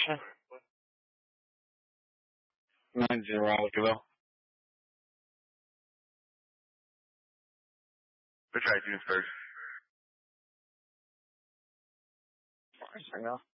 9-0 kilo. We'll try June 1st. I know.